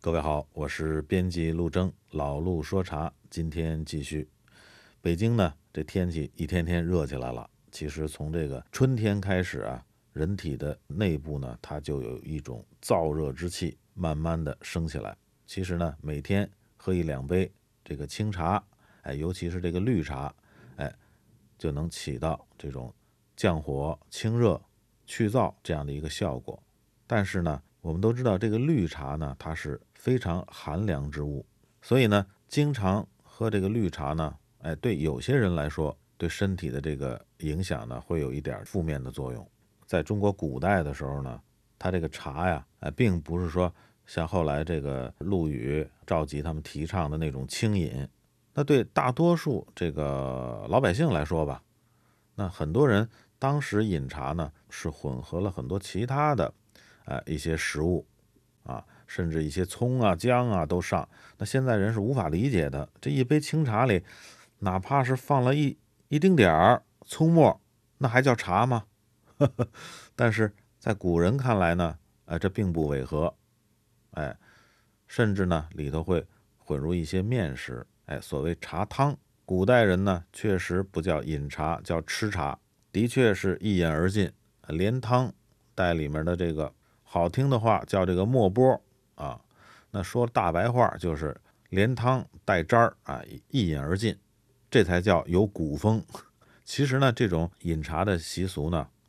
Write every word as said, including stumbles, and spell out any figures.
各位好，我是编辑陆征，老陆说茶，今天继续。北京呢，这天气一天天热起来了。其实从这个春天开始啊，人体的内部呢，它就有一种燥热之气，慢慢的升起来。其实呢，每天喝一两杯这个清茶，哎，尤其是这个绿茶，哎，就能起到这种降火、清热、去燥这样的一个效果。但是呢，我们都知道这个绿茶呢，它是非常寒凉之物，所以呢，经常喝这个绿茶呢，哎，对有些人来说，对身体的这个影响呢，会有一点负面的作用。在中国古代的时候呢，它这个茶呀，哎，并不是说像后来这个陆羽、赵佶他们提倡的那种清饮。那对大多数这个老百姓来说吧，那很多人当时饮茶呢，是混合了很多其他的呃一些食物啊，甚至一些葱啊、姜啊都上。那现在人是无法理解的，这一杯清茶里，哪怕是放了一一丁点儿葱末，那还叫茶吗？但是在古人看来呢，哎，这并不违和，哎，甚至呢里头会混入一些面食，哎，所谓茶汤。古代人呢确实不叫饮茶，叫吃茶，的确是一饮而尽，连汤带里面的这个好听的话叫这个没波啊，那说大白话就是连汤带渣儿啊，一饮而尽，这才叫有古风。其实呢，这种饮茶的习俗呢，